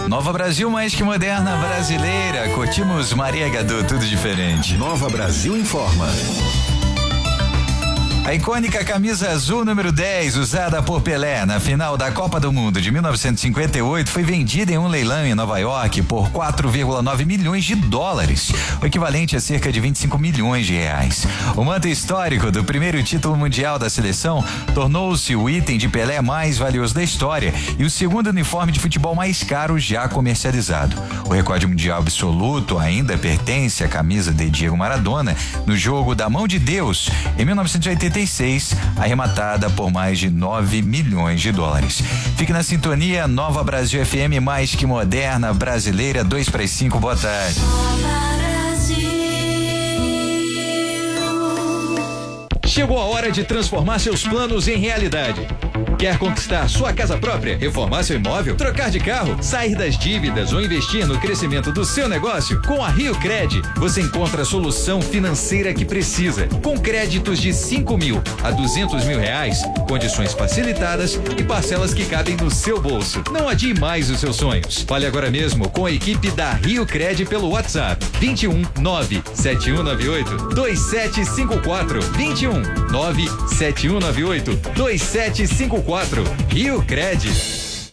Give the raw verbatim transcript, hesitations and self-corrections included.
Nova Brasil mais que moderna brasileira. Curtimos Maria Gadu, tudo diferente. Nova Brasil informa. A icônica camisa azul número dez, usada por Pelé na final da Copa do Mundo de mil novecentos e cinquenta e oito, foi vendida em um leilão em Nova York por quatro vírgula nove milhões de dólares, o equivalente a cerca de vinte e cinco milhões de reais. O manto histórico do primeiro título mundial da seleção tornou-se o item de Pelé mais valioso da história e o segundo uniforme de futebol mais caro já comercializado. O recorde mundial absoluto ainda pertence à camisa de Diego Maradona no jogo da Mão de Deus, em mil novecentos e oitenta e seis, arrematada por mais de nove milhões de dólares. Fique na sintonia, Nova Brasil F M mais que moderna, brasileira, dois para as cinco, boa tarde. Chegou a hora de transformar seus planos em realidade. Quer conquistar sua casa própria, reformar seu imóvel, trocar de carro, sair das dívidas ou investir no crescimento do seu negócio? Com a Rio Cred, você encontra a solução financeira que precisa. Com créditos de cinco mil a duzentos mil reais, condições facilitadas e parcelas que cabem no seu bolso. Não adie mais os seus sonhos. Fale agora mesmo com a equipe da Rio Cred pelo WhatsApp vinte e um nove sete um nove oito dois sete cinco quatro vinte e um nove sete um nove oito dois sete cinco quatro. Rio Cred.